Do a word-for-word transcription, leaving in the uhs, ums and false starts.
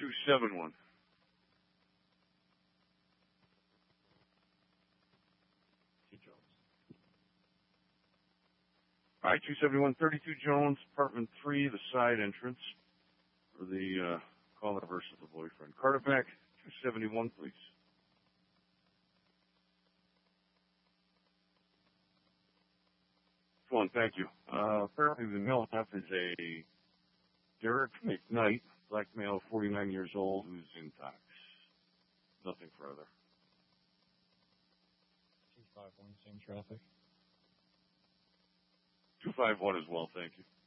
two seven one. All right, two seventy-one thirty-two Jones, apartment three, the side entrance for the uh, caller versus the boyfriend. Carterback, two seventy-one, please. One, thank you. Uh, apparently the male F is a Derek McKnight, black male, forty-nine years old, who's in tox. Nothing further. two five one, same traffic. two five one as well, thank you.